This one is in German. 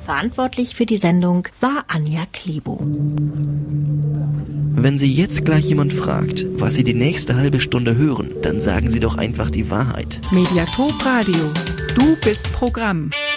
Verantwortlich für die Sendung war Anja Klebo. Wenn Sie jetzt gleich jemand fragt, was Sie die nächste halbe Stunde hören, dann sagen Sie doch einfach die Wahrheit. Mediathek Radio. Du bist Programm.